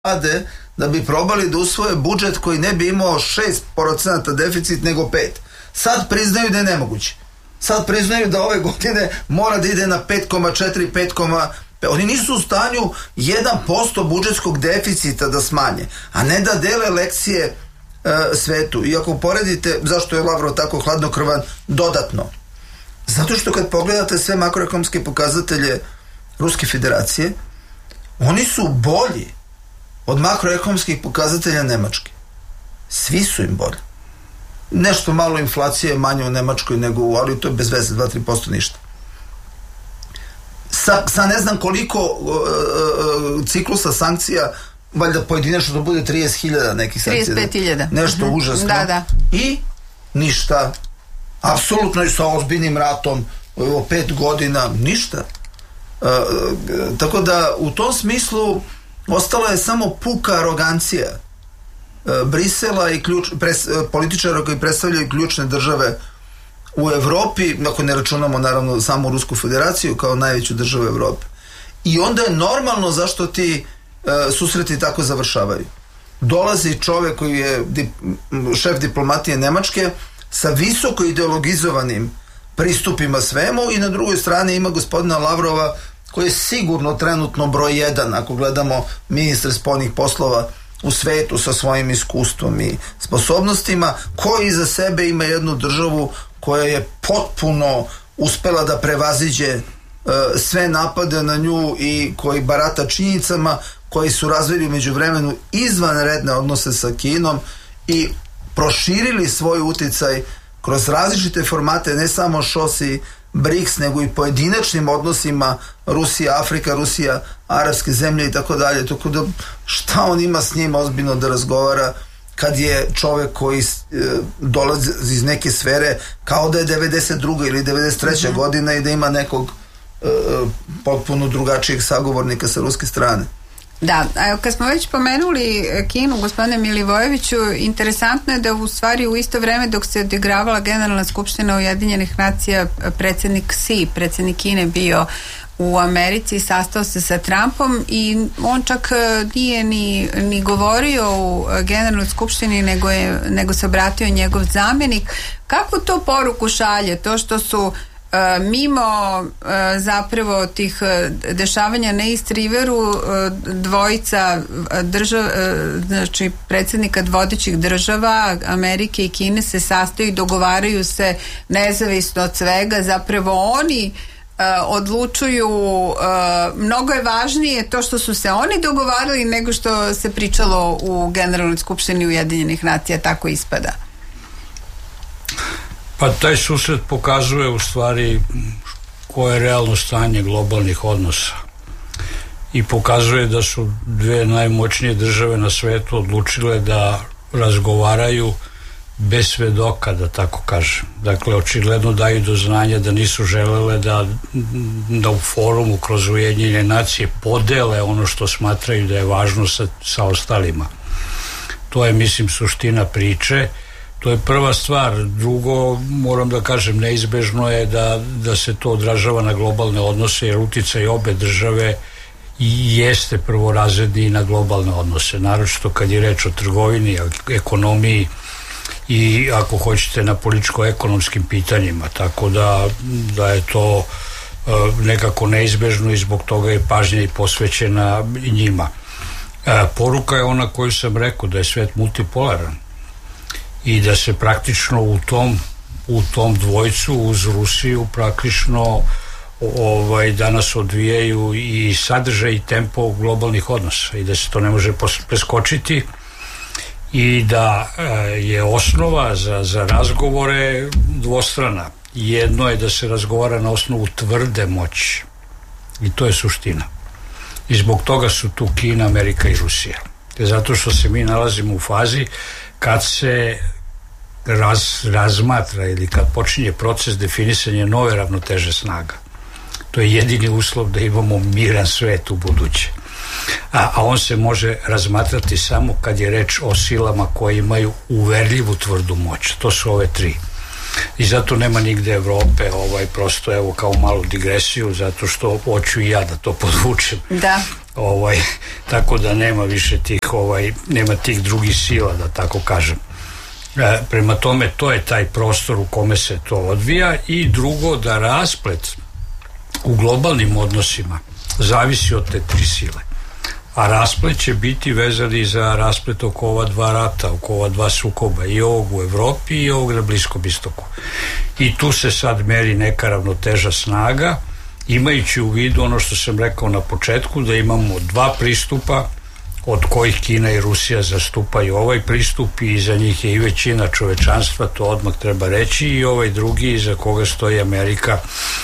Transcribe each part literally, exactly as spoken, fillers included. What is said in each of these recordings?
rade da bi probali da usvoje budžet koji ne bi imao šest procenata deficit nego pet. Sad priznaju da je nemoguće. Sad priznaju da ove godine mora da ide na pet zarez četiri, pet zarez pet. Oni nisu u stanju jedan posto budžetskog deficita da smanje, a ne da dele lekcije e, svetu. I ako poredite zašto je Lavrov tako hladnokrvan dodatno, zato što kad pogledate sve makroekonomske pokazatelje Ruske federacije, oni su bolji od makroekonomskih pokazatelja Nemačke. Svi su im bolji. Nešto malo inflacije je manje u Nemačkoj nego u, ali to je bez veze, dva do tri posto ništa. Sa, sa ne znam koliko uh, uh, ciklusa sankcija, valjda pojedinačno da bude trideset hiljada nekih sankcija. trideset pet hiljada. Nešto uh-huh. užasno. Da, da. I ništa. Apsolutno i sa ozbiljnim ratom o pet godina, ništa. Uh, uh, tako da u tom smislu ostala je samo puka arogancija uh, Brisela i ključ, pres, uh, političara koji predstavljaju ključne države u Evropi, ako ne računamo naravno samo Rusku federaciju kao najveću državu Evrope. I onda je normalno zašto ti uh, susreti tako završavaju. Dolazi čovek koji je dip, šef diplomatije Nemačke sa visoko ideologizovanim pristupima svemu i na drugoj strani ima gospodina Lavrova koji je sigurno trenutno broj jedan ako gledamo ministra spoljnih poslova u svetu sa svojim iskustvom i sposobnostima, koji iza sebe ima jednu državu koja je potpuno uspela da prevaziđe uh, sve napade na nju i koji barata činjenicama, koji su razvili među vremenu izvanredne odnose sa Kinom i proširili svoj uticaj kroz različite formate, ne samo šosi BRICS, nego i pojedinačnim odnosima Rusija, Afrika, Rusija, arapske zemlje i tako dalje. Tako da šta on ima s njim ozbiljno da razgovara kad je čovek koji e, dolazi iz neke sfere kao da je devedeset druga ili devedeset treća Mm-hmm. godina i da ima nekog e, potpuno drugačijeg sagovornika sa ruske strane. Da, a kad smo već pomenuli Kinu, gospodine Milivojeviću, interesantno je da u stvari u isto vreme dok se odigravala Generalna skupština Ujedinjenih nacija, predsjednik Xi, predsjednik Kine, bio u Americi, sastao se sa Trumpom i on čak nije ni, ni govorio u Generalnoj skupštini, nego, je, nego se obratio njegov zamjenik. Kakvu to poruku šalje to što su Uh, mimo uh, zapravo tih uh, dešavanja na East Riveru uh, dvojica držav, uh, znači predsjednika vodećih država Amerike i Kine se sastaju i dogovaraju se nezavisno od svega, zapravo oni uh, odlučuju, uh, mnogo je važnije to što su se oni dogovarali nego što se pričalo u Generalnoj skupštini Ujedinjenih nacija, tako ispada. Pa taj susret pokazuje u stvari koje je realno stanje globalnih odnosa i pokazuje da su dve najmoćnije države na svetu odlučile da razgovaraju bez svedoka, da tako kažem. Dakle, očigledno daju do znanja da nisu želele da, da u forumu kroz Ujedinjene nacije podele ono što smatraju da je važno sa, sa ostalima. To je, mislim, suština priče. To je prva stvar. Drugo, moram da kažem, neizbežno je da, da se to odražava na globalne odnose, jer uticaj obe države jeste prvorazredni na globalne odnose, naročito kad je reč o trgovini, ekonomiji i ako hoćete na političko-ekonomskim pitanjima, tako da, da je to uh, nekako neizbežno i zbog toga je pažnja i posvećena njima. Uh, poruka je ona koju sam rekao, da je svet multipolaran i da se praktično u tom u tom dvojcu uz Rusiju praktično ovaj, danas odvijaju i sadržaj i tempo globalnih odnosa i da se to ne može preskočiti i da e, je osnova za, za razgovore dvostrana. Jedno je da se razgovara na osnovu tvrde moći i to je suština. I zbog toga su tu Kina, Amerika i Rusija. Zato što se mi nalazimo u fazi kad se raz, razmatra ili kad počinje proces definisanja nove ravnoteže snaga. To je jedini uslov da imamo miran svet u buduće. A, a on se može razmatrati samo kad je reč o silama koje imaju uverljivu tvrdu moć. To su ove tri. I zato nema nigde Evrope, ovaj, prosto evo kao malu digresiju, zato što hoću i ja da to podvučem. Da. ovaj, tako da nema više tih, ovaj, nema tih drugih sila, da tako kažem. E, prema tome, to je taj prostor u kome se to odvija. I drugo, da rasplet u globalnim odnosima zavisi od te tri sile. A rasplet će biti vezan i za rasplet oko ova dva rata, oko ova dva sukoba, i ovog u Evropi i ovog na Bliskom istoku. I tu se sad meri neka ravnoteža snaga, imajući u vidu ono što sam rekao na početku, da imamo dva pristupa, od kojih Kina i Rusija zastupaju ovaj pristup, i za njih je i većina čovečanstva, to odmah treba reći, i ovaj drugi za koga stoji Amerika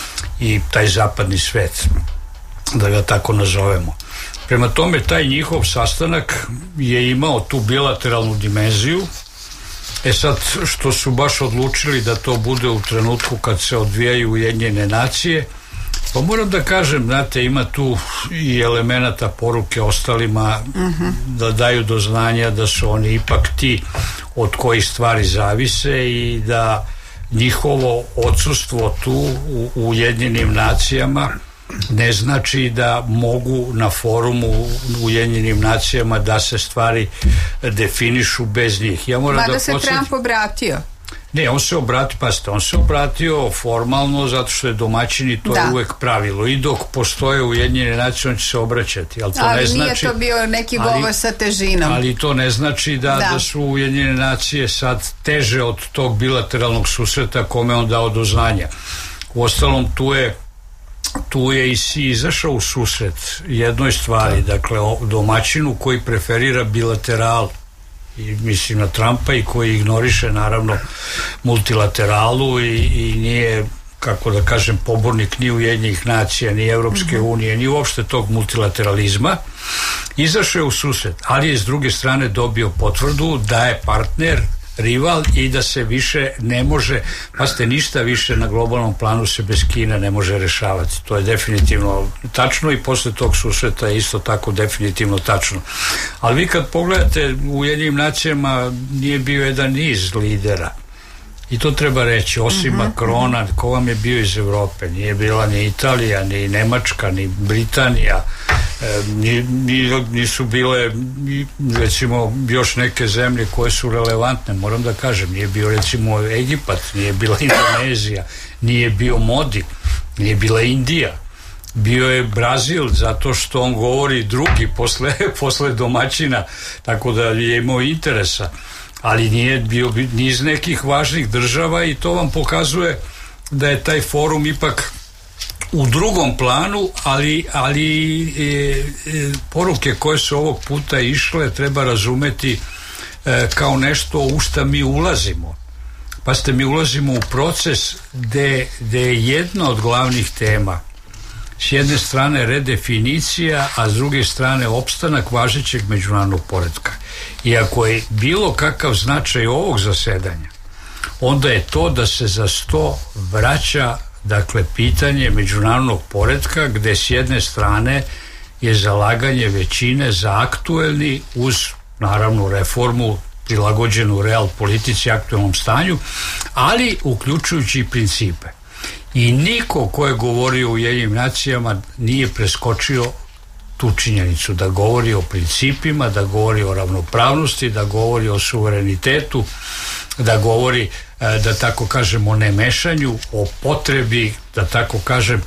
i taj zapadni svet, da ga tako nazovemo. Prema tome, taj njihov sastanak je imao tu bilateralnu dimenziju. E sad, što su baš odlučili da to bude u trenutku kad se odvijaju Ujedinjene nacije, pa moram da kažem, znate, ima tu i elemenata poruke ostalima, uh-huh. da daju do znanja da su oni ipak ti od kojih stvari zavise i da njihovo odsustvo tu u Ujedinjenim nacijama ne znači da mogu na forumu u Ujedinjenim nacijama da se stvari definišu bez njih. Ja moram Mada da se podsjetim... Trump obratio. Ne, on se obratio, pazite, on se obratio formalno zato što je domaćin i to da. je uvek pravilo. I dok postoje Ujedinjene nacije, on će se obraćati. Ali, to ali ne nije znači, to bio neki govor sa težinom. Ali to ne znači da, da. da su Ujedinjene nacije sad teže od tog bilateralnog susreta kome on dao do znanja. Uostalom, tu je tu je i si izašao u susret jednoj stvari, dakle domaćinu koji preferira bilateralu, i mislim na Trumpa, i koji ignoriše naravno multilateralu i, i nije, kako da kažem, pobornik ni Ujedinjenih nacija, ni Evropske mm-hmm. unije, ni uopšte tog multilateralizma. Izašao je u susret, ali je s druge strane dobio potvrdu da je partner, rival, i da se više ne može, pa ste ništa više na globalnom planu se bez Kine ne može rešavati. To je definitivno tačno i posle tog susreta je isto tako definitivno tačno. Ali vi kad pogledate, u Ujedinjenim nacijama nije bio jedan niz lidera, i to treba reći, osim mm-hmm. Macrona, ko vam je bio iz Evrope? Nije bila ni Italija, ni Nemačka, ni Britanija, e, ni, ni, nisu bile recimo još neke zemlje koje su relevantne, moram da kažem, nije bio recimo Egipat, nije bila Indonezija, nije bio Modi, nije bila Indija, bio je Brazil, zato što on govori drugi posle, posle domaćina, tako da je imao interesa, ali nije bio niz nekih važnih država, i to vam pokazuje da je taj forum ipak u drugom planu, ali, ali e, e, poruke koje su ovog puta išle treba razumeti e, kao nešto u šta mi ulazimo. Pa ste mi ulazimo u proces gde, gde je jedna od glavnih tema s jedne strane redefinicija, a s druge strane opstanak važećeg međunarodnog poretka. I ako je bilo kakav značaj ovog zasedanja, onda je to da se za sto vraća, dakle, pitanje međunarodnog poretka, gde s jedne strane je zalaganje većine za aktuelni, uz naravno reformu prilagođenu real politici, aktuelnom stanju, ali uključujući i principe. I niko ko je govorio u Ujedinjenim nacijama nije preskočio tu činjenicu, da govori o principima, da govori o ravnopravnosti, da govori o suverenitetu, da govori, da tako kažem, o nemešanju, o potrebi, da tako kažem,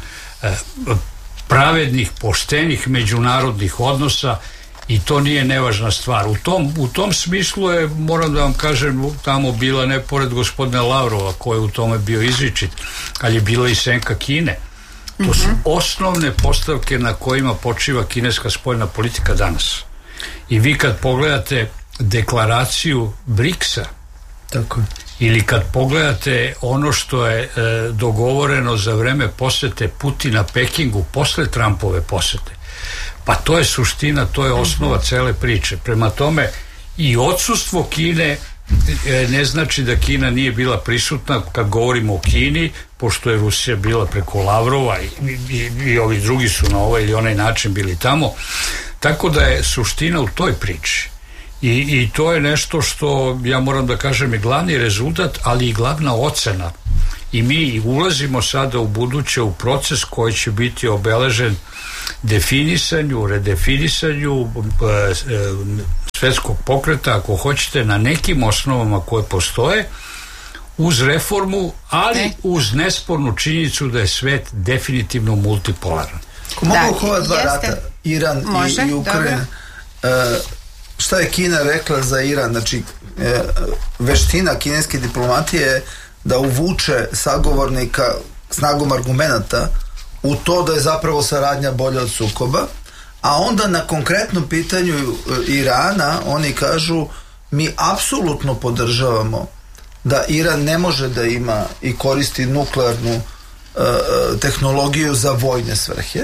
pravednih, poštenih međunarodnih odnosa, i to nije nevažna stvar. U tom, u tom smislu je, moram da vam kažem, tamo bila ne pored gospodina Lavrova, koji je u tome bio izričit, ali je bila i senka Kine. To su osnovne postavke na kojima počiva kineska spoljna politika danas. I vi kad pogledate deklaraciju briksa, tako, ili kad pogledate ono što je e, dogovoreno za vreme posete Putina Pekingu posle Trumpove posete, pa to je suština, to je osnova cele priče. Prema tome, i odsustvo Kine e, ne znači da Kina nije bila prisutna. Kad govorimo o Kini, pošto je Rusija bila preko Lavrova i, i, i ovi drugi su na ovaj ili onaj način bili tamo, tako da je suština u toj priči. I, i to je nešto što, ja moram da kažem, je glavni rezultat, ali i glavna ocena i mi ulazimo sada u buduće u proces koji će biti obeležen definisanju, redefinisanju e, svetskog pokreta, ako hoćete, na nekim osnovama koje postoje, uz reformu, ali ne. uz nespornu činjenicu da je svet definitivno multipolaran. Ko mogu da, ova dva jeste. rata, Iran Može, i, i Ukrajina, uh, šta je Kina rekla za Iran? Znači, uh, veština kineske diplomatije je da uvuče sagovornika snagom argumenata u to da je zapravo saradnja bolja od sukoba, a onda na konkretnom pitanju Irana oni kažu mi apsolutno podržavamo da Iran ne može da ima i koristi nuklearnu uh, tehnologiju za vojne svrhe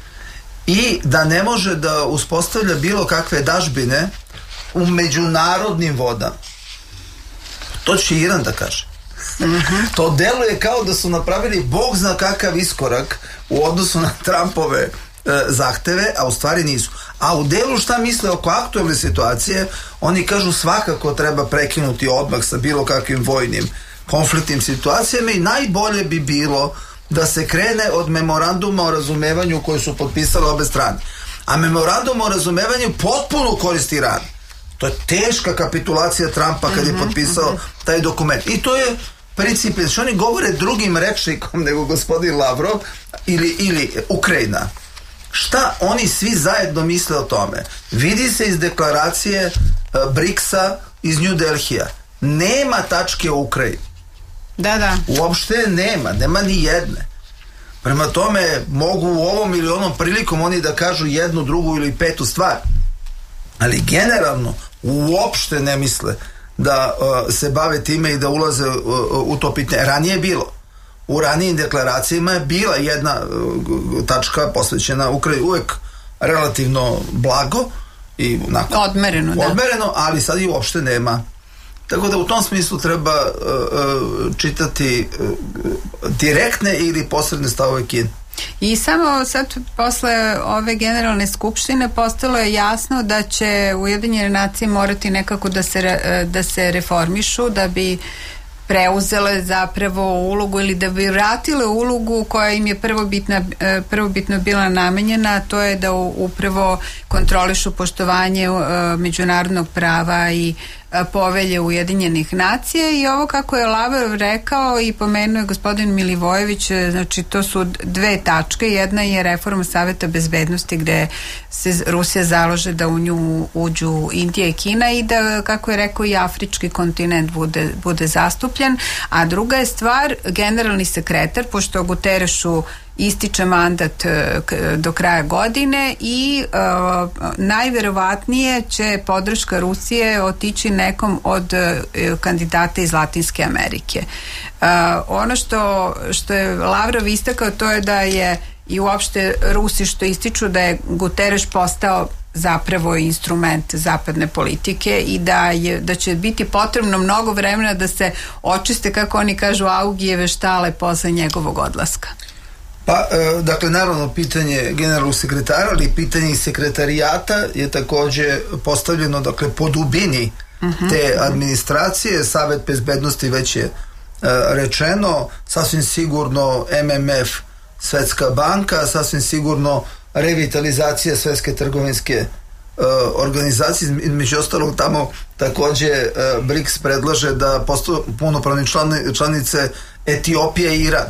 i da ne može da uspostavlja bilo kakve dažbine u međunarodnim vodama. To će Iran da kaže. Mm-hmm. To deluje kao da su napravili bog zna kakav iskorak u odnosu na Trumpove e, zahteve, a u stvari nisu. A u delu šta misle oko aktualne situacije, oni kažu svakako treba prekinuti odmah sa bilo kakvim vojnim konfliktnim situacijama i najbolje bi bilo da se krene od memoranduma o razumevanju koje su potpisale obe strane. A memorandum o razumevanju potpuno koristi Iran. To je teška kapitulacija Trumpa kad je potpisao taj dokument. I to je princip, što oni govore drugim rečnikom nego gospodin Lavrov ili, ili Ukrajina. Šta oni svi zajedno misle o tome? Vidi se iz deklaracije uh, briksa iz New Delhija. Nema tačke o Ukrajini. Da, da. Uopšte nema, nema ni jedne. Prema tome, mogu u ovom ili onom prilikom oni da kažu jednu, drugu ili petu stvar. Ali generalno uopšte ne misle da uh, se bave time i da ulaze uh, u to pitanje. Ranije je bilo. U ranijim deklaracijama je bila jedna uh, tačka posvećena Ukrajini, uvek relativno blago i onako, odmereno, da. odmereno, ali sad i uopšte nema. Tako da u tom smislu treba uh, uh, čitati uh, direktne ili posredne stavove Kine. I samo sad posle ove generalne skupštine postalo je jasno da će Ujedinjene nacije morati nekako da se, da se reformišu da bi preuzele zapravo ulogu ili da bi vratile ulogu koja im je prvobitna, prvobitno bila namenjena, a to je da upravo kontrolišu poštovanje međunarodnog prava i povelje Ujedinjenih nacija. I ovo, kako je Lavrov rekao i pomenuo je gospodin Milivojević, znači to su dve tačke. Jedna je reforma Saveta bezbednosti gde se Rusija založe da u nju uđu Indija i Kina i da, kako je rekao, i afrički kontinent bude, bude zastupljen. A druga je stvar, generalni sekretar, pošto Guterešu ističe mandat do kraja godine i uh, najverovatnije će podrška Rusije otići nekom od uh, kandidata iz Latinske Amerike. Uh, ono što, što je Lavrov istakao, to je da je i uopšte Rusi što ističu da je Guterres postao zapravo instrument zapadne politike i da, je, da će biti potrebno mnogo vremena da se očiste, kako oni kažu, Augijeve štale posle njegovog odlaska. Pa, e, dakle, naravno, pitanje generalnog sekretara, ali pitanje i sekretarijata je takođe postavljeno, dakle, po dubini uh-huh. te administracije. Savet bezbednosti već je e, rečeno, sasvim sigurno M M F, Svetska banka, sasvim sigurno revitalizacija Svetske trgovinske e, organizacije, među ostalog tamo takođe e, BRICS predlaže da postanu punopravne član, članice Etiopija i Iran.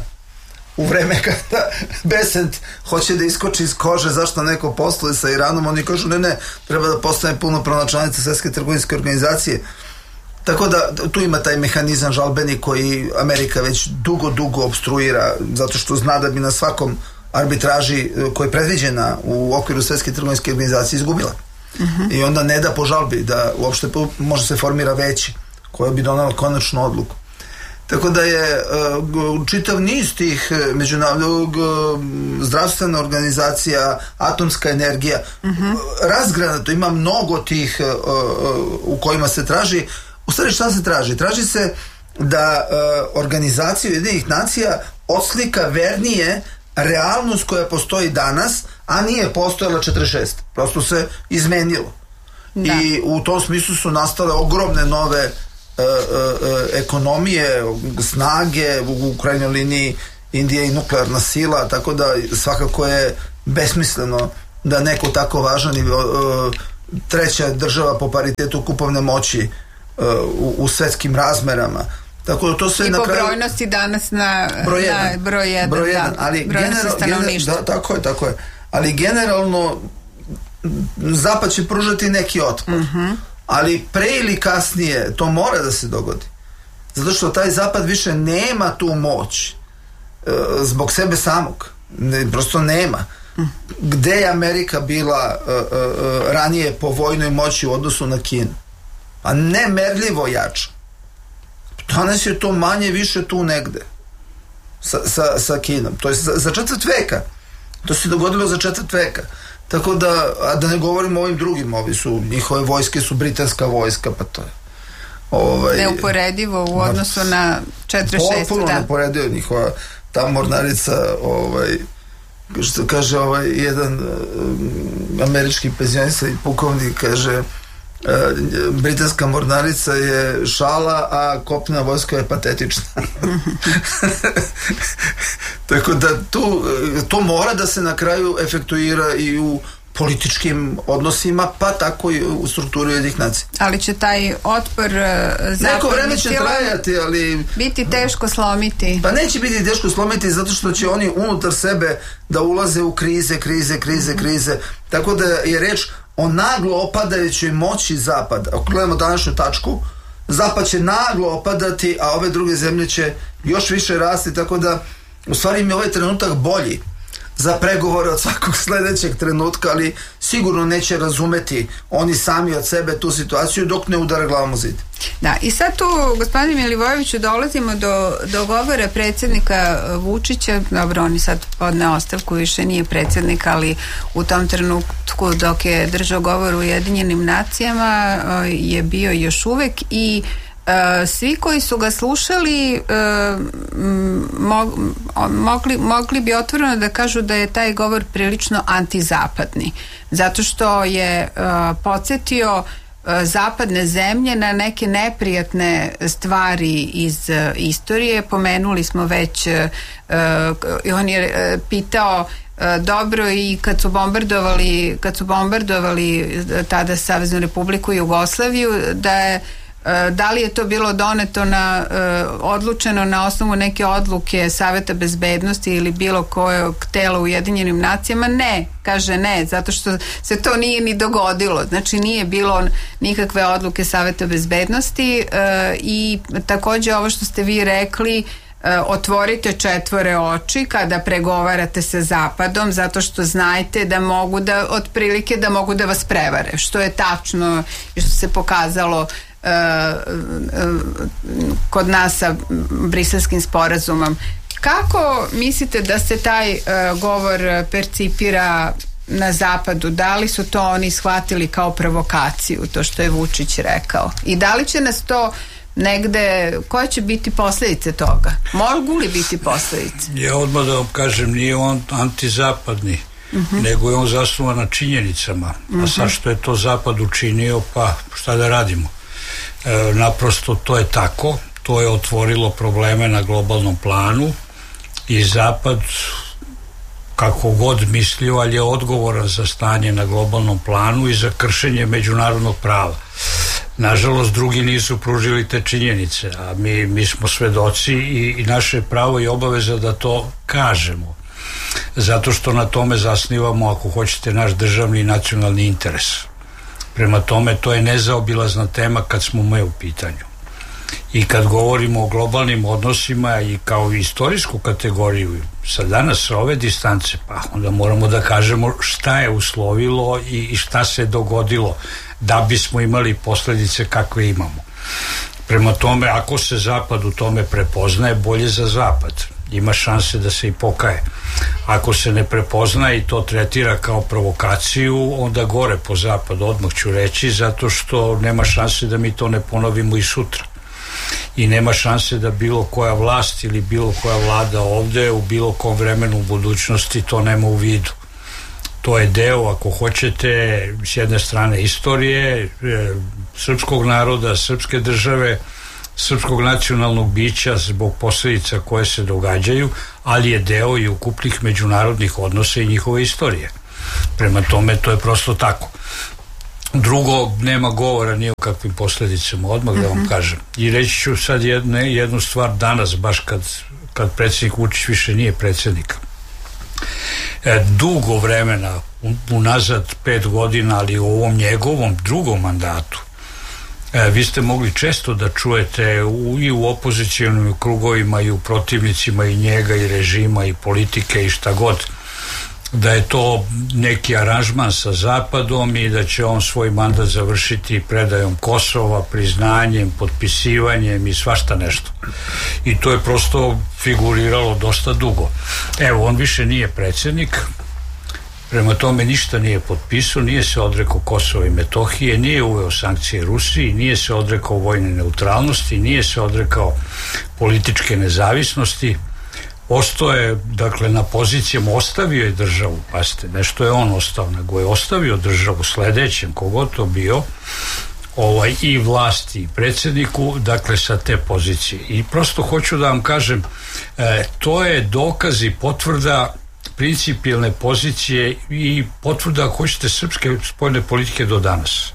U vreme kada Besant hoće da iskoči iz kože zašto neko posluje sa Iranom, oni kažu ne, ne, treba da postane punopravna članica Svetske trgovinske organizacije. Tako da tu ima taj mehanizam žalbeni koji Amerika već dugo, dugo obstruira, zato što zna da bi na svakom arbitraži koja je predviđena u okviru Svetske trgovinske organizacije izgubila. Uh-huh. I onda ne da po žalbi, da uopšte može se formira veći koja bi donala konačnu odluku. Tako da je uh, čitav niz tih međunarodnog uh, zdravstvena organizacija, atomska energija, uh-huh. razgranato, ima mnogo tih uh, uh, u kojima se traži. U stvari šta se traži? Traži se da uh, organizacija Ujedinjenih nacija odslika vernije realnost koja postoji danas, a nije postojala četrdeset šest. Prosto se izmenilo. Da. I u tom smislu su nastale ogromne nove e, e, ekonomije, snage, u, u krajnjoj liniji Indija i nuklearna sila, tako da svakako je besmisleno da neko tako važan i e, treća država po paritetu kupovne moći e, u, u svetskim razmerama. Tako da to sve i na po kraju brojnosti danas na broj jedan, na broj jedan, broj jedan da, ali brojnosti stanovništva. Da, tako je, tako je. Ali generalno Zapad će pružati neki otpor. Uh-huh. Ali pre ili kasnije to mora da se dogodi. Zato što taj Zapad više nema tu moć e, zbog sebe samog. Ne, prosto nema. Uh-huh. Gde je Amerika bila e, e, ranije po vojnoj moći u odnosu na Kinu? A nemerljivo jača. Danas je to manje više tu negde sa, sa, sa Kinom. To je za, za četvrt veka. To se dogodilo za četvrt veka. Tako da, a da ne govorimo o ovim drugim, ovi su, njihove vojske su britanska vojska, pa to je ovaj, neuporedivo u odnosu na četrdeset šest. Potpuno da. neuporedivo njihova ta mornarica, ovaj, što kaže ovaj jedan um, američki penzionisani pukovnik, kaže uh, britanska mornarica je šala, a kopnena vojska je patetična. Tako da tu, to mora da se na kraju efektuira i u političkim odnosima, pa tako i u strukturi jednih nacija. Ali će taj otpor zapadnih neko vreme će trajati, ali biti teško slomiti. Pa neće biti teško slomiti zato što će oni unutar sebe da ulaze u krize, krize, krize, mm-hmm. krize. Tako da je reč o naglo opadajućoj moći Zapada. Ako gledamo današnju tačku, Zapad će naglo opadati, a ove druge zemlje će još više rasti, tako da u stvari mi je ovaj trenutak bolji za pregovore od svakog sledećeg trenutka, ali sigurno neće razumeti oni sami od sebe tu situaciju dok ne udara glavom u zid. Da, i sad tu, gospodine Milivojeviću, dolazimo do, do govora predsjednika Vučića. Dobro, on je sad podneo ostavku, više nije predsjednik, ali u tom trenutku dok je držao govor u Ujedinjenim nacijama je bio još uvek i Uh, svi koji su ga slušali uh, mog, mogli, mogli bi otvoreno da kažu da je taj govor prilično antizapadni, zato što je uh, podsjetio uh, zapadne zemlje na neke neprijatne stvari iz uh, istorije. Pomenuli smo već uh, on je uh, pitao uh, dobro i kad su bombardovali kad su bombardovali tada Saveznu Republiku Jugoslaviju, da je da li je to bilo doneto na, odlučeno na osnovu neke odluke Saveta bezbednosti ili bilo kojeg tela u Ujedinjenim nacijama? Ne, kaže ne, zato što se to nije ni dogodilo. Znači nije bilo nikakve odluke Saveta bezbednosti i takođe ovo što ste vi rekli, otvorite četvore oči kada pregovarate sa Zapadom, zato što znajte da mogu da, otprilike da mogu da vas prevare, što je tačno i što se pokazalo Uh, uh, kod nas sa Briselskim sporazumom. Kako mislite da se taj uh, govor percipira na Zapadu? Da li su to oni shvatili kao provokaciju, to što je Vučić rekao? I da li će nas to negde, koje će biti posljedice toga? Mogu li biti posljedice? Ja odmah da vam kažem, nije on antizapadni, uh-huh. nego je on zasnovan na činjenicama. Uh-huh. A sad što je to Zapad učinio, pa šta da radimo? E, naprosto to je tako, to je otvorilo probleme na globalnom planu i Zapad, kako god mislio, ali je odgovoran za stanje na globalnom planu i za kršenje međunarodnog prava. Nažalost, drugi nisu pružili te činjenice, a mi, mi smo svedoci i, i naše pravo i obaveza da to kažemo, zato što na tome zasnivamo, ako hoćete, naš državni i nacionalni interes. Prema tome, to je nezaobilazna tema kad smo me u pitanju. I kad govorimo o globalnim odnosima i kao istorijsku kategoriju, sa danas sa ove distance, pa onda moramo da kažemo šta je uslovilo i, i šta se dogodilo da bismo imali posljedice kakve imamo. Prema tome, ako se Zapad u tome prepoznaje, bolje za Zapad. Ima šanse da se i pokaje. Ako se ne prepoznaje i to tretira kao provokaciju, onda gore po Zapadu, odmah ću reći, zato što nema šanse da mi to ne ponovimo i sutra. I nema šanse da bilo koja vlast ili bilo koja vlada ovde u bilo kom vremenu u budućnosti to nema u vidu. To je deo, ako hoćete, s jedne strane istorije, e, srpskog naroda, srpske države, srpskog nacionalnog bića zbog posljedica koje se događaju, ali je deo i ukupnih međunarodnih odnosa i njihove istorije. Prema tome, to je prosto tako. Drugo, nema govora ni o kakvim posljedicama, odmah da vam kažem. I reći ću sad jedne, jednu stvar danas, baš kad, kad predsjednik Vučić više nije predsjednik. E, dugo vremena, unazad pet godina, ali u ovom njegovom drugom mandatu, e, vi ste mogli često da čujete u, i u opozicionim krugovima i u protivnicima i njega i režima i politike i šta god, da je to neki aranžman sa Zapadom i da će on svoj mandat završiti predajom Kosova, priznanjem, potpisivanjem i svašta nešto. I to je prosto figuriralo dosta dugo. Evo, on više nije predsjednik, prema tome ništa nije potpisao, nije se odrekao Kosova i Metohije, nije uveo sankcije Rusiji, nije se odrekao vojne neutralnosti, nije se odrekao političke nezavisnosti. Ostao je, dakle, na pozicijama, ostavio je državu, pazite, nešto je on ostao, nego je ostavio državu sledećem, kogod to bio, ovaj, i vlasti i predsjedniku, dakle, sa te pozicije. I prosto hoću da vam kažem, e, to je dokaz i potvrda principijelne pozicije i potvrda, ako hoćete, srpske spoljne politike do danas.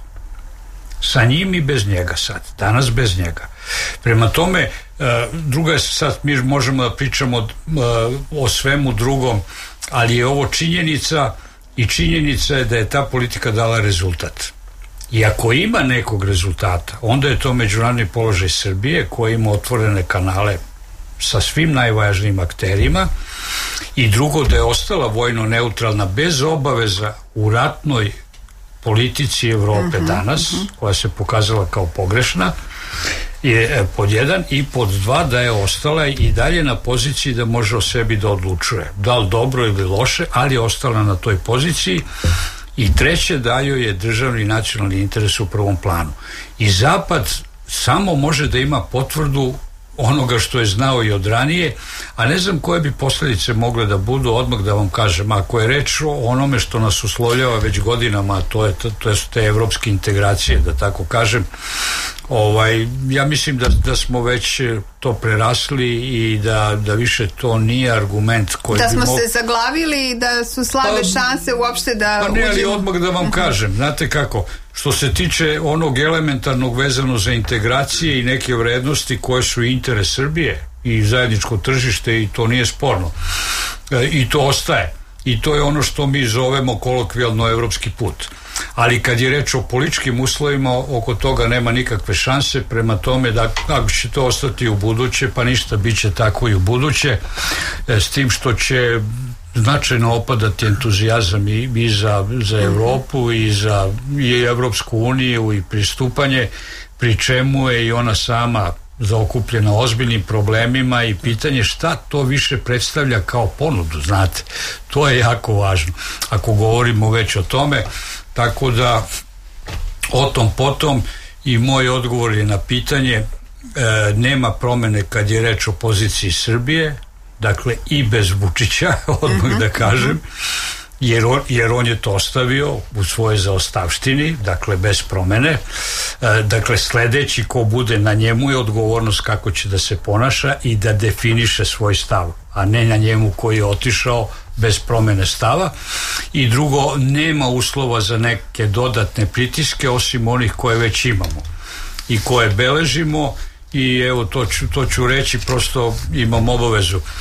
Sa njim i bez njega sad, danas bez njega. Prema tome, druga je sad, mi možemo da pričamo o svemu drugom, ali je ovo činjenica i činjenica je da je ta politika dala rezultat. I ako ima nekog rezultata, onda je to međunarodni položaj Srbije koji ima otvorene kanale sa svim najvažnijim akterima, i drugo, da je ostala vojno neutralna bez obaveza u ratnoj politici Evrope uh-huh, danas, uh-huh. koja se pokazala kao pogrešna, je pod jedan, i pod dva, da je ostala i dalje na poziciji da može o sebi da odlučuje, da li dobro ili loše, ali je ostala na toj poziciji. I treće, da joj je državni nacionalni interes u prvom planu. I Zapad samo može da ima potvrdu onoga što je znao i od ranije, a ne znam koje bi posljedice mogle da budu, odmah da vam kažem. Ako je reč o onome što nas uslovljava već godinama, a to je to je te evropske integracije, da tako kažem, ovaj, ja mislim da, da smo već to prerasli i da, da više to nije argument koji da bi smo mog... se zaglavili i da su slabe pa, šanse uopšte da pa ne, ali uđemo... odmah da vam kažem, znate kako, što se tiče onog elementarnog vezano za integracije i neke vrednosti koje su interes Srbije i zajedničko tržište, i to nije sporno, e, i to ostaje, i to je ono što mi zovemo kolokvijalno evropski put. Ali kad je reč o političkim uslovima, oko toga nema nikakve šanse. Prema tome, da ako će to ostati u buduće, pa ništa, bit će tako i u buduće, e, s tim što će značajno opadati entuzijazam i, i za, za Evropu i za i Evropsku uniju i pristupanje, pri čemu je i ona sama zaokupljena ozbiljnim problemima, i pitanje šta to više predstavlja kao ponudu, znate, to je jako važno ako govorimo već o tome. Tako da o tom potom, i moj odgovor je na pitanje, e, nema promene kad je reč o poziciji Srbije, dakle i bez Vučića, odmah da kažem, jer on, jer on je to ostavio u svojoj zaostavštini, dakle bez promene. E, dakle, sledeći ko bude na njemu je odgovornost kako će da se ponaša i da definiše svoj stav, a ne na njemu koji je otišao bez promene stava. I drugo, nema uslova za neke dodatne pritiske osim onih koje već imamo i koje beležimo, i evo to ću, to ću reći, prosto imam obavezu. E,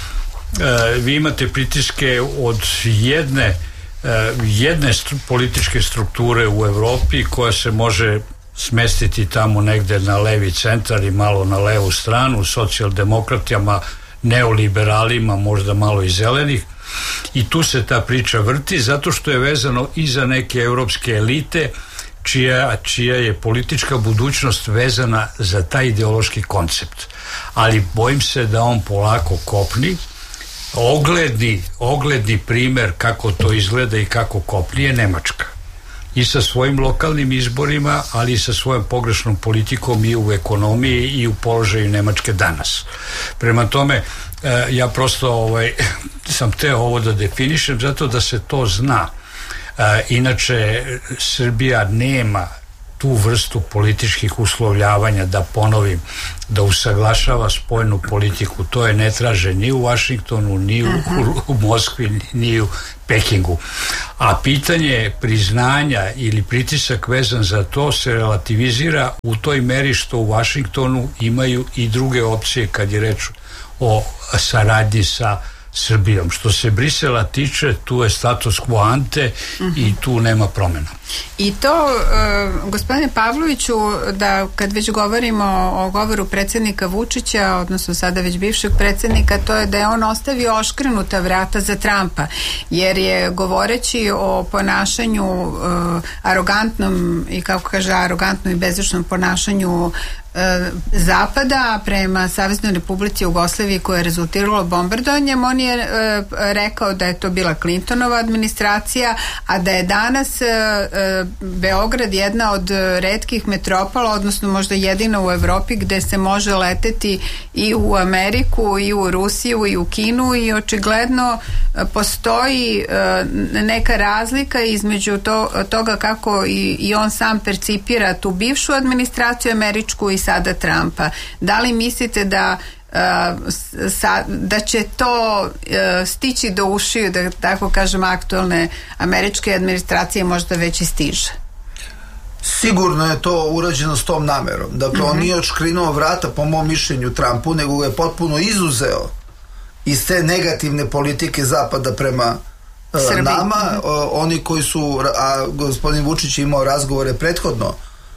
vi imate pritiske od jedne e, jedne stru, političke strukture u Evropi koja se može smestiti tamo negde na levi centar i malo na levu stranu, socijaldemokratijama, neoliberalima, možda malo i zelenih, i tu se ta priča vrti zato što je vezano i za neke evropske elite čija, čija je politička budućnost vezana za taj ideološki koncept. Ali bojim se da on polako kopni. Ogledni, ogledni primer kako to izgleda i kako kopni je Nemačka. I sa svojim lokalnim izborima, ali i sa svojom pogrešnom politikom i u ekonomiji i u položaju Nemačke danas. Prema tome, ja prosto ovaj, sam teo ovo da definišem zato da se to zna. Inače, Srbija nema tu vrstu političkih uslovljavanja, da ponovim, da usaglašava spoljnu politiku, to je ne traže ni u Vašingtonu, ni u, u, u Moskvi, ni u Pekingu. A pitanje priznanja ili pritisak vezan za to se relativizira u toj meri što u Vašingtonu imaju i druge opcije kad je reč o saradnji sa Srbijom. Što se Brisela tiče, tu je status quo ante uh-huh. i tu nema promjena. I to, uh, gospodine Pavloviću, da kad već govorimo o govoru predsjednika Vučića, odnosno sada već bivšeg predsjednika, to je da je on ostavio oškrenuta vrata za Trumpa, jer je govoreći o ponašanju uh, arogantnom i kako kaže arogantnom i bezličnom ponašanju Zapada prema Saveznoj Republici Jugoslaviji koja je rezultiralo bombardovanjem, on je e, rekao da je to bila Clintonova administracija, a da je danas e, Beograd jedna od retkih metropola, odnosno možda jedina u Evropi gde se može leteti i u Ameriku i u Rusiju i u Kinu i očigledno postoji e, neka razlika između to, toga kako i, i on sam percipira tu bivšu administraciju američku i sada Trumpa. Da li mislite da uh, sa, da će to uh, stići do ušiju, da tako kažem, aktualne američke administracije, možda već i stiže? Sigurno je to urađeno s tom namerom. Dakle, mm-hmm. on nije odškrinuo vrata, po mom mišljenju, Trumpu, nego ga je potpuno izuzeo iz te negativne politike Zapada prema uh, nama. Mm-hmm. Uh, oni koji su, a gospodin Vučić je imao razgovore prethodno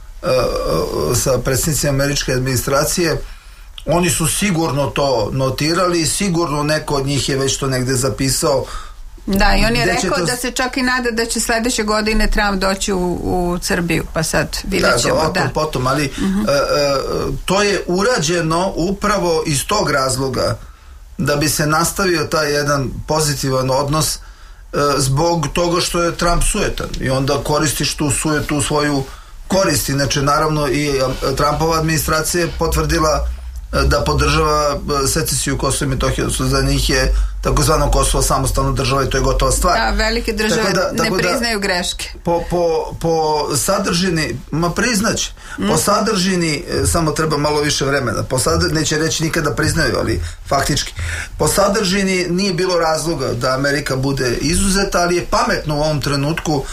sa predsjednicima američke administracije, oni su sigurno to notirali i sigurno neko od njih je već to negde zapisao. Da, i on je rekao to... da se čak i nada da će sledeće godine Trump doći u, u Srbiju, pa sad vidjet ćemo. Da, da, potom, ali uh-huh. uh, uh, to je urađeno upravo iz tog razloga da bi se nastavio taj jedan pozitivan odnos uh, zbog toga što je Trump sujetan i onda koristiš tu sujetu svoju koristi. Inače, naravno, i Trumpova administracija je potvrdila da podržava secesiju Kosova i Metohije, odnosno za njih je takozvano Kosovo samostalna država i to je gotova stvar. Da, velike države tako da, tako ne priznaju da, greške. Po, po, po sadržini, ma priznać, mm. po sadržini samo treba malo više vremena. Po sadržini, neće reći nikada priznaju, ali faktički. Po sadržini nije bilo razloga da Amerika bude izuzeta, ali je pametno u ovom trenutku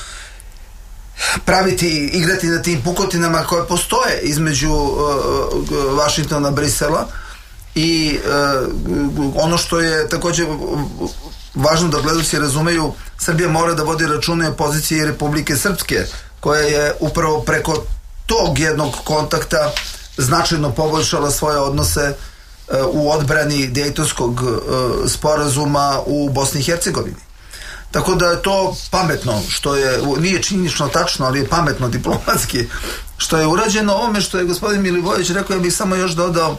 praviti, igrati na tim pukotinama koje postoje između uh, Vašingtona, Brisela i uh, ono što je također važno da gledaoci razumeju, Srbija mora da vodi račune o poziciji Republike Srpske, koja je upravo preko tog jednog kontakta značajno poboljšala svoje odnose uh, u odbrani Dejtonskog uh, sporazuma u Bosni i Hercegovini. Tako da je to pametno, što je, nije činjenično tačno, ali je pametno diplomatski, što je urađeno. Ovome što je gospodin Milivojević rekao, ja bih samo još dodao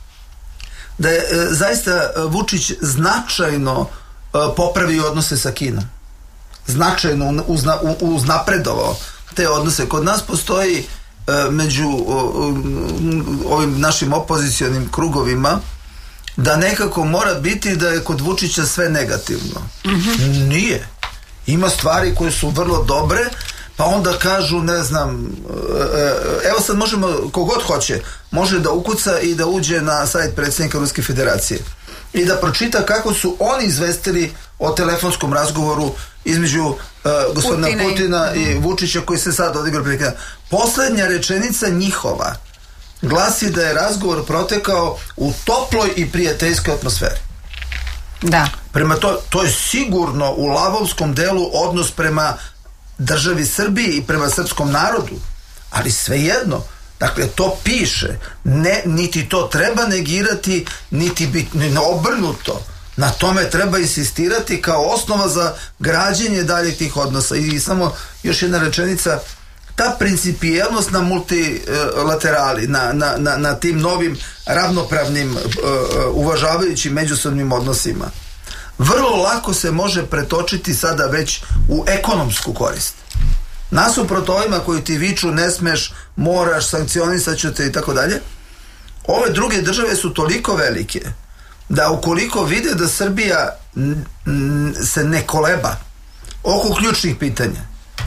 da je e, zaista Vučić značajno e, popravio odnose sa Kinom. Značajno uzna, uznapredovao te odnose. Kod nas postoji e, među o, ovim našim opozicionim krugovima da nekako mora biti da je kod Vučića sve negativno. Mm-hmm. Nije. Ima stvari koje su vrlo dobre, pa onda kažu, ne znam, evo sad možemo, kogod hoće, može da ukuca i da uđe na sajt predsjednika Ruske federacije i da pročita kako su oni izvestili o telefonskom razgovoru između uh, gospodina Putina, Putina i, i Vučića koji se sad odigrao. Poslednja rečenica njihova glasi da je razgovor protekao u toploj i prijateljskoj atmosferi. Da. Prema to, to je sigurno u lavovskom delu odnos prema državi Srbiji i prema srpskom narodu, ali svejedno, dakle to piše, ne, niti to treba negirati, niti biti ni obrnuto. Na tome treba insistirati kao osnova za građenje dalje tih odnosa. I samo još jedna rečenica, ta principijelnost na multilaterali, na, na, na, na tim novim ravnopravnim uh, uvažavajućim međusobnim odnosima, vrlo lako se može pretočiti sada već u ekonomsku korist. Nasuprot ovima koji ti viču ne smeš, moraš, sankcionisat ću te i tako dalje, ove druge države su toliko velike da ukoliko vide da Srbija n- n- se ne koleba oko ključnih pitanja,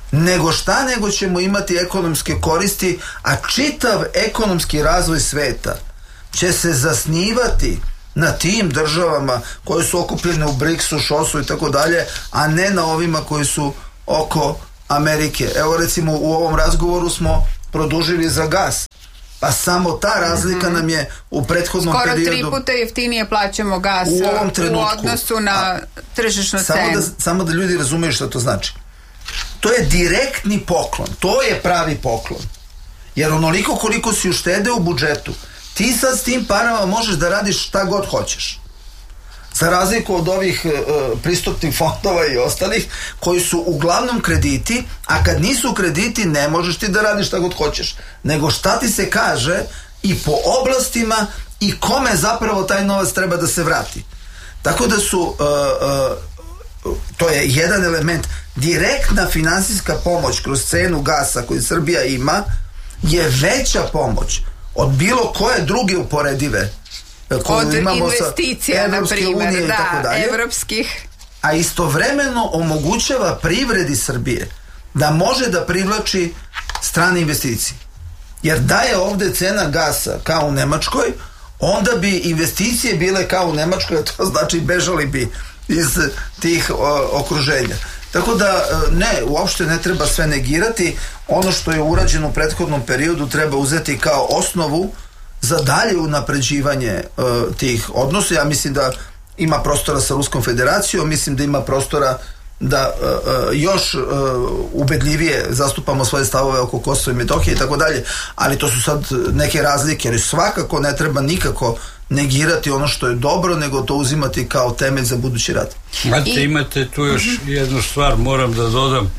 nego šta, nego ćemo imati ekonomske koristi, a čitav ekonomski razvoj sveta će se zasnivati na tim državama koje su okupljene u briksu, šosu i tako dalje, a ne na ovima koji su oko Amerike. Evo recimo u ovom razgovoru smo produžili za gas, pa samo ta razlika mm-hmm. nam je u prethodnom skoro periodu... Skoro tri puta jeftinije plaćamo gas u, ovom trenutku, u odnosu na a, tržišnu samo cenu. Da, samo da ljudi razumeju što to znači. To je direktni poklon, to je pravi poklon. Jer onoliko koliko si uštede u budžetu, ti sad s tim parama možeš da radiš šta god hoćeš. Za razliku od ovih e, pristupnih fondova i ostalih koji su uglavnom krediti, a kad nisu krediti ne možeš ti da radiš šta god hoćeš, nego šta ti se kaže i po oblastima i kome zapravo taj novac treba da se vrati. Tako da su e, e, to je jedan element. Direktna finansijska pomoć kroz cenu gasa koju Srbija ima je veća pomoć od bilo koje druge uporedive od investicija, na primjer, da, evropskih. A istovremeno omogućava privredi Srbije da može da privlači strane investicije. Jer da je ovde cena gasa kao u Nemačkoj, onda bi investicije bile kao u Nemačkoj, to znači bežali bi iz tih o, okruženja. Tako da ne, uopšte ne treba sve negirati. Ono što je urađeno u prethodnom periodu treba uzeti kao osnovu za dalje unapređivanje uh, tih odnosa. Ja mislim da ima prostora sa Ruskom federacijom, mislim da ima prostora da uh, uh, još uh, ubedljivije zastupamo svoje stavove oko Kosova i Metohije i tako dalje, ali to su sad neke razlike, jer svakako ne treba nikako negirati ono što je dobro, nego to uzimati kao temelj za budući rad. Znate, I... imate tu još uh-huh. jednu stvar, moram da dodam.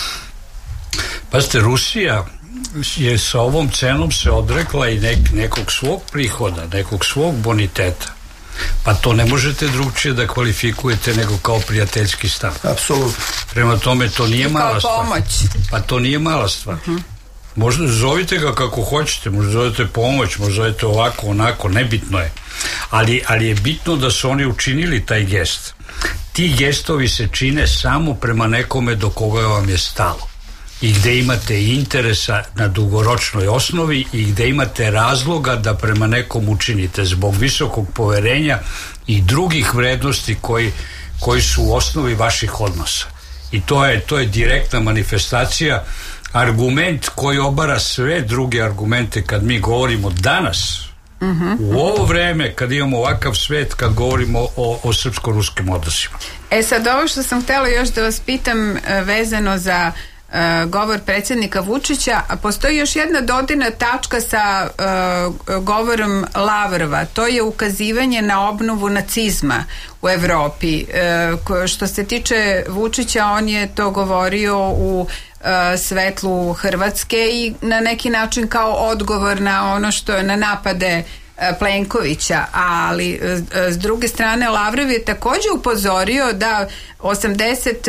Pazite, Rusija je sa ovom cenom se odrekla i nek, nekog svog prihoda, nekog svog boniteta. Pa to ne možete drugčije da kvalifikujete nego kao prijateljski stav. Apsolutno. Prema tome, to nije mala stvar. Pomoć. Pa to nije mala stvar. Uh-huh. Možda zovite ga kako hoćete, možda zovete pomoć, možda zovete ovako, onako, nebitno je. Ali, ali je bitno da su oni učinili taj gest. Ti gestovi se čine samo prema nekome do koga vam je stalo. I gde imate interesa na dugoročnoj osnovi i gde imate razloga da prema nekom učinite zbog visokog poverenja i drugih vrednosti koji, koji su u osnovi vaših odnosa. I to je, to je direktna manifestacija, argument koji obara sve druge argumente kad mi govorimo danas, mm-hmm. u ovo vreme, kad imamo ovakav svet, kad govorimo o, o srpsko-ruskim odnosima. E sad, ovo što sam htjela još da vas pitam vezano za Uh, govor predsjednika Vučića, a postoji još jedna dodirna tačka sa uh, govorom Lavrova, to je ukazivanje na obnovu nacizma u Evropi. Uh, što se tiče Vučića, on je to govorio u uh, svetlu Hrvatske i na neki način kao odgovor na ono što je na napade Plenkovića, ali s druge strane Lavrov je također upozorio da osamdeset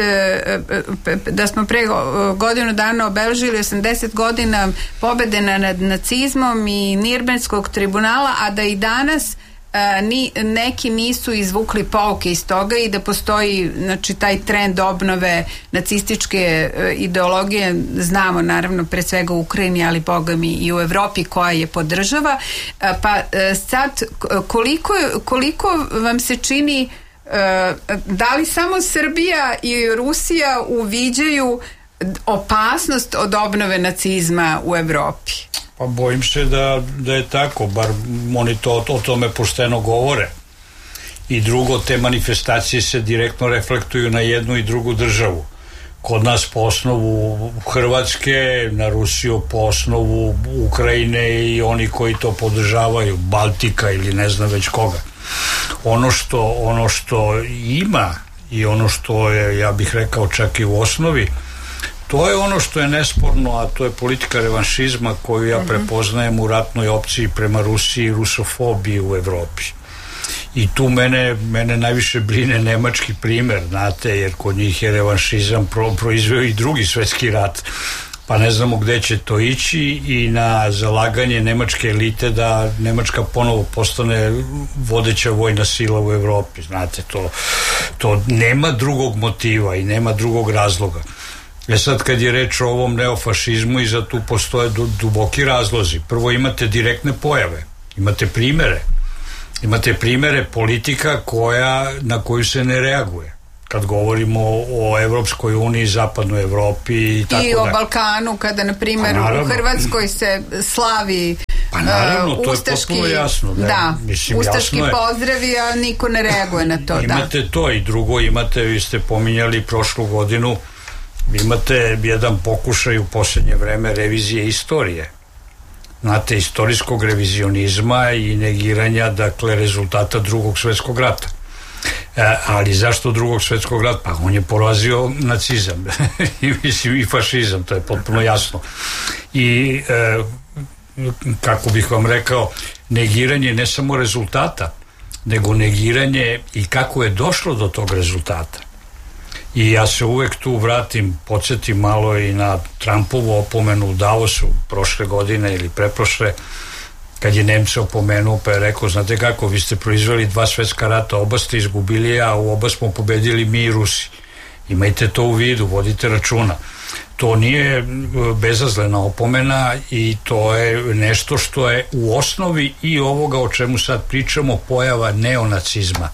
da smo pre godinu dana obeležili osamdeset godina pobede nad nacizmom i Nirnberškog tribunala, a da i danas Ni, neki nisu izvukli pouke iz toga i da postoji, znači, taj trend obnove nacističke ideologije, znamo naravno pre svega u Ukrajini, ali boga mi i u Evropi koja je podržava. Pa sad koliko, koliko vam se čini da li samo Srbija i Rusija uviđaju opasnost od obnove nacizma u Evropi? Pa bojim se da, da je tako, bar oni to o tome pošteno govore. I drugo, te manifestacije se direktno reflektuju na jednu i drugu državu. Kod nas po osnovu Hrvatske, na Rusiju po osnovu Ukrajine i oni koji to podržavaju, Baltika ili ne znam već koga. Ono što, ono što ima i ono što je, ja bih rekao, čak i u osnovi, to je ono što je nesporno, a to je politika revanšizma koju ja prepoznajem u ratnoj opciji prema Rusiji i rusofobiji u Evropi. I tu mene, mene najviše brine nemački primer, znate, jer kod njih je revanšizam pro, proizveo i drugi svetski rat. Pa ne znamo gde će to ići i na zalaganje nemačke elite da Nemačka ponovo postane vodeća vojna sila u Evropi. Znate, to, to nema drugog motiva i nema drugog razloga. E sad, kad je reč o ovom neofašizmu, i za tu postoje duboki razlozi. Prvo, imate direktne pojave, imate primere, imate primere politika koja, na koju se ne reaguje. Kad govorimo o Evropskoj uniji, zapadnoj Evropi i tako i da. o Balkanu, kada na primjer pa, u Hrvatskoj se slavi pa naravno, uh, to ustaški, je potpuno jasno. Da, da mislim, ustaški jasno pozdravi, a niko ne reaguje na to. Imate da. to i drugo, imate, vi ste pominjali prošlu godinu, imate jedan pokušaj u posljednje vreme revizije istorije. Znate, istorijskog revizionizma i negiranja, dakle, rezultata drugog svjetskog rata. E, ali zašto drugog svjetskog rata? Pa on je porazio nacizam i mislim i fašizam, to je potpuno jasno. I e, kako bih vam rekao, negiranje ne samo rezultata, nego negiranje i kako je došlo do tog rezultata. I ja se uvek tu vratim, podsjetim malo i na Trumpovu opomenu u Davosu prošle godine ili preprošle, kad je Nemce opomenuo pa je rekao, znate kako, vi ste proizveli dva svetska rata, oba ste izgubili, a u oba smo pobedili mi i Rusi. Imajte to u vidu, vodite računa. To nije bezazlena opomena i to je nešto što je u osnovi i ovoga o čemu sad pričamo, pojava neonacizma.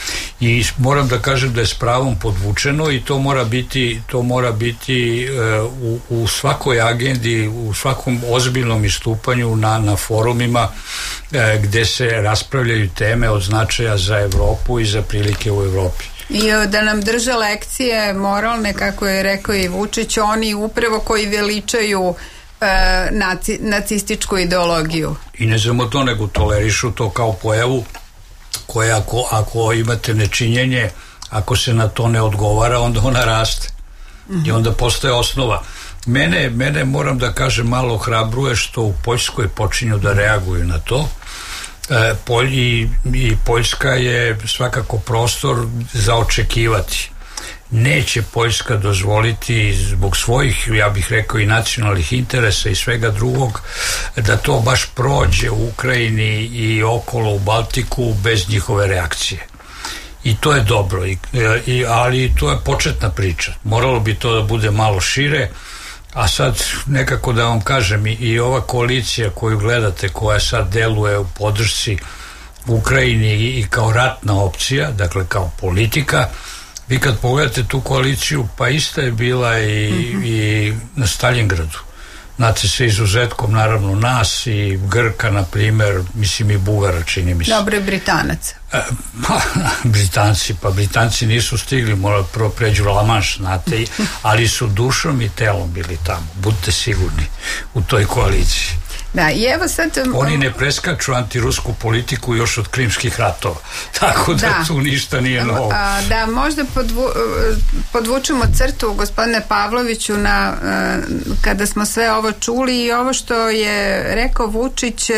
I moram da kažem da je s pravom podvučeno i to mora biti, to mora biti uh, u, u svakoj agendi, u svakom ozbiljnom istupanju na, na forumima uh, gde se raspravljaju teme od značaja za Evropu i za prilike u Evropi. I da nam drže lekcije moralne, kako je rekao i Vučić, oni upravo koji veličaju e, naci, nacističku ideologiju. I ne samo to, nego tolerišu to kao pojavu koja ako, ako imate nečinjenje, ako se na to ne odgovara, onda ona raste. Mm-hmm. I onda postaje osnova. Mene, mene moram da kažem malo hrabruje što u Poljskoj počinju da reaguju na to. E, Polj, i, i Poljska je svakako prostor za očekivati. Neće Poljska dozvoliti zbog svojih, ja bih rekao, i nacionalnih interesa i svega drugog, da to baš prođe u Ukrajini i okolo u Baltiku bez njihove reakcije. I to je dobro, i, i, ali to je početna priča. Moralo bi to da bude malo šire, a sad nekako da vam kažem, i, i ova koalicija koju gledate, koja sad deluje u podršci Ukrajini i, i kao ratna opcija, dakle kao politika, vi kad pogledate tu koaliciju, pa ista je bila i, mm-hmm. i na Stalingradu. Znate, sa izuzetkom naravno nas i Grka, na primjer, mislim i Bugara, čini mi se. Dobro, i Britanaca. E, pa, Britanci, pa Britanci nisu stigli, morali prvo pređu La Manche, znate, ali su dušom i telom bili tamo, budite sigurni, u toj koaliciji. Da, i evo sad... Oni ne preskaču antirusku politiku još od krimskih ratova, tako da, da. Tu ništa nije novo. A, da, možda podvu, podvučemo crtu, gospodine Pavloviću, na, kada smo sve ovo čuli i ovo što je rekao Vučić,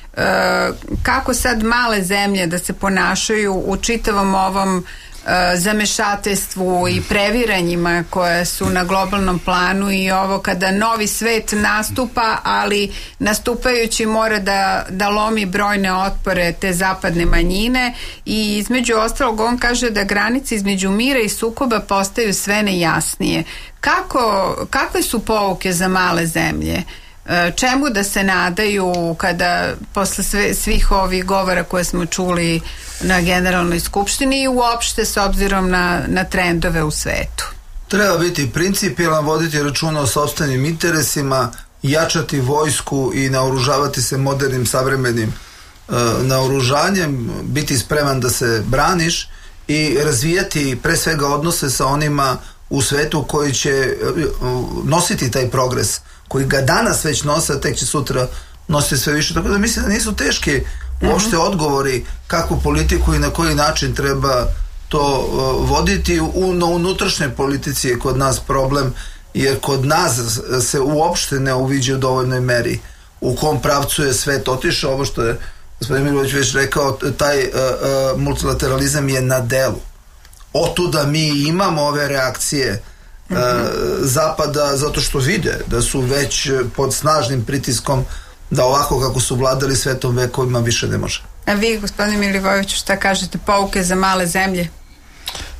kako sad male zemlje da se ponašaju u čitavom ovom zamešateljstvu i previranjima koje su na globalnom planu i ovo kada novi svet nastupa, ali nastupajući mora da, da lomi brojne otpore te zapadne manjine i između ostalog on kaže da granice između mira i sukoba postaju sve nejasnije. Kako, kakve su pouke za male zemlje? Čemu da se nadaju kada posle sve, svih ovih govora koje smo čuli na Generalnoj skupštini i uopšte s obzirom na, na trendove u svetu? Treba biti principijelan, voditi računa o sopstvenim interesima, jačati vojsku i naoružavati se modernim, savremenim uh, naoružanjem, biti spreman da se braniš i razvijati pre svega odnose sa onima u svetu koji će uh, nositi taj progres, koji ga danas već nose, a tek će sutra nositi sve više. Tako da mislim da nisu teški uopšte odgovori kakvu politiku i na koji način treba to uh, voditi. U, na unutrašnjoj politici je kod nas problem, jer kod nas se uopšte ne uviđa u dovoljnoj meri u kom pravcu je svet otišao. Ovo što je gospodin Milović već rekao, taj uh, uh, multilateralizam je na delu. Otuda mi imamo ove reakcije uh, Zapada, zato što vide da su već pod snažnim pritiskom da ovako kako su vladali svetom vekovima više ne može. A vi, gospodine Milivojeviću, šta kažete, pouke za male zemlje?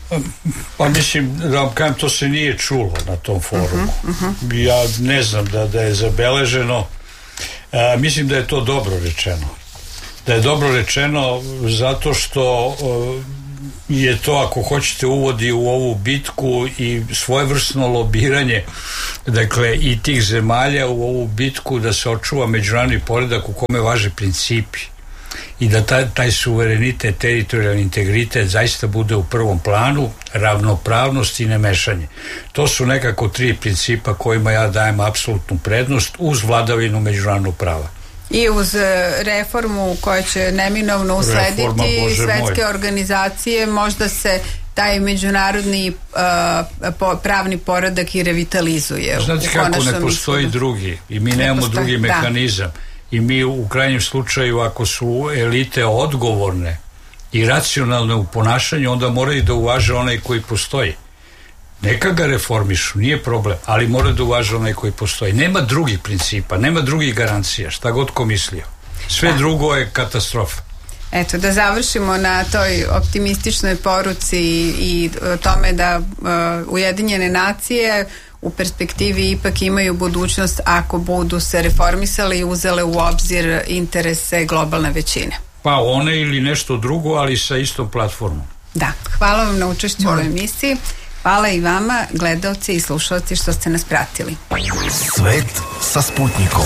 Pa mislim, da vam kajem, to se nije čulo na tom forumu. Uh-huh, uh-huh. Ja ne znam da, da je zabeleženo. A, mislim da je to dobro rečeno. Da je dobro rečeno zato što uh, je to, ako hoćete, uvodi u ovu bitku i svojevrsno lobiranje, dakle, i tih zemalja u ovu bitku da se očuva međunarodni poredak u kome važe principi i da taj, taj suverenitet, teritorijalni integritet zaista bude u prvom planu, ravnopravnost i nemešanje. To su nekako tri principa kojima ja dajem apsolutnu prednost uz vladavinu međunarodnog prava. I uz reformu koja će neminovno uslediti Reforma, svetske moj. organizacije, možda se taj međunarodni uh, po, pravni poredak i revitalizuje. Znate kako, ne postoji ishodu. drugi i mi ne nemamo postoji, drugi mehanizam. Da. I mi u krajnjem slučaju, ako su elite odgovorne i racionalne u ponašanju, onda moraju da uvaže onaj koji postoji. Neka ga reformišu, nije problem, ali mora da uvaže onaj koji postoji. Nema drugih principa, nema drugih garancija, šta god ko mislio. Sve da. drugo je katastrofa. Eto, da završimo na toj optimističnoj poruci i, i tome da uh, Ujedinjene nacije u perspektivi ipak imaju budućnost ako budu se reformisali i uzele u obzir interese globalne većine. Pa one ili nešto drugo, ali sa istom platformom. Da, hvala vam na učešću u ovoj emisiji. Hvala i vama, gledalci i slušalci, što ste nas pratili. Svet sa Sputnikom.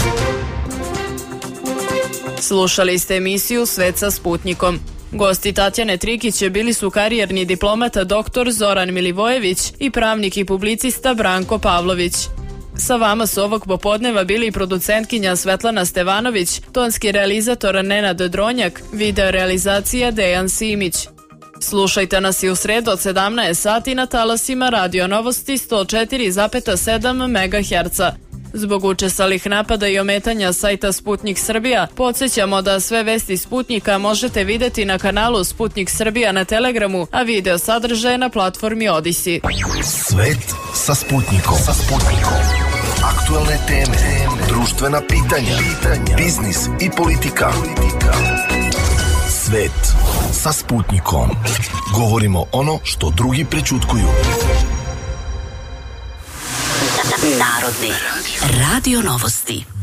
Slušali ste emisiju Svet sa Sputnikom. Gosti Tatjane Trikić bili su karijerni diplomata doktor Zoran Milivojević i pravnik i publicista Branko Pavlović. Sa vama su ovog popodneva bili producentkinja Svetlana Stevanović, tonski realizator Nenad Dronjak, video realizacija Dejan Simić. Slušajte nas i u sredu od sedamnaest sati na talasima Radio Novosti sto četiri zarez sedam megaherca. Zbog učestalih napada i ometanja sajta Sputnik Srbija, podsjećamo da sve vesti Sputnika možete videti na kanalu Sputnik Srbija na Telegramu, a video sadržaje na platformi Odisi. Svet sa Sputnikom. Sa Sputnikom. Aktualne teme, društvena pitanja, pitanja, biznis i politika. politika. Svet sa Sputnikom. Govorimo ono što drugi prećutkuju. Narodni radio Novosti.